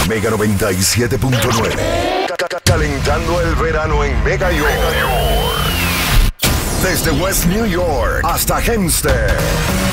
Mega 97.9. Calentando el verano en Mega York. Desde West New York hasta Hempstead.